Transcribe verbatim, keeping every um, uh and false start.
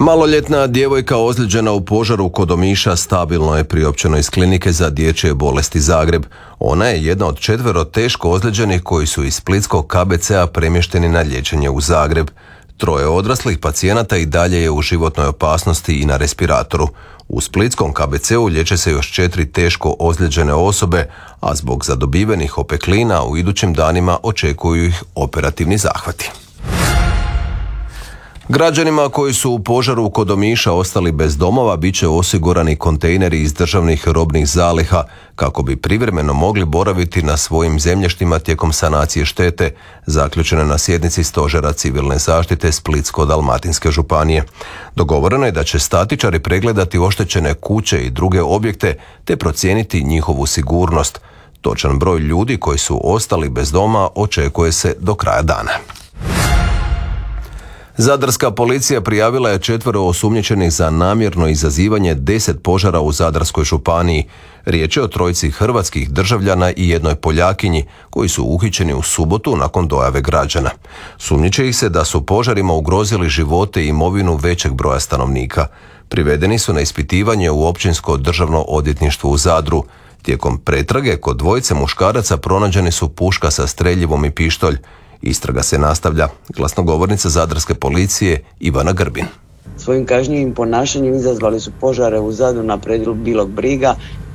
Maloljetna djevojka ozlijeđena u požaru kod Omiša stabilno je priopćeno iz klinike za dječje bolesti Zagreb. Ona je jedna od četvero teško ozlijeđenih koji su iz splitskog K B C-a premješteni na liječenje u Zagreb. Troje odraslih pacijenata i dalje je u životnoj opasnosti i na respiratoru. U splitskom K B C-u liječe se još četiri teško ozlijeđene osobe, a zbog zadobivenih opeklina u idućim danima očekuju ih operativni zahvati. Građanima koji su u požaru kod Omiša ostali bez domova bit će osigurani kontejneri iz državnih robnih zaliha kako bi privremeno mogli boraviti na svojim zemljištima tijekom sanacije štete, zaključene na sjednici Stožera civilne zaštite Splitsko-dalmatinske županije. Dogovoreno je da će statičari pregledati oštećene kuće i druge objekte te procijeniti njihovu sigurnost. Točan broj ljudi koji su ostali bez doma očekuje se do kraja dana. Zadarska policija prijavila je četvero osumnjičenih za namjerno izazivanje deset požara u Zadarskoj županiji. Riječ je o trojici hrvatskih državljana i jednoj Poljakinji koji su uhićeni u subotu nakon dojave građana. Sumnjiče ih se da su požarima ugrozili živote i imovinu većeg broja stanovnika. Privedeni su na ispitivanje u Općinsko državno odvjetništvo u Zadru. Tijekom pretrage kod dvojice muškaraca pronađeni su puška sa streljivom i pištolj. Istraga se nastavlja. Glasnogovornica Zadarske policije Ivana Grbin. Svojim kažnjivim ponašanjem izazvali su požare u Zadru na predjelu Bilog Briga